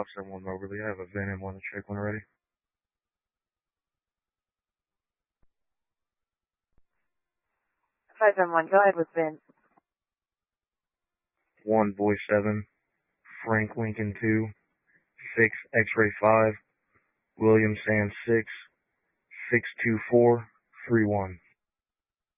571 Moberly. I have a VIN and want to check when ready. 571, go ahead with VIN. 1 Boy 7, Frank Lincoln 2, 6 X-Ray 5, William Sand 6, 62431.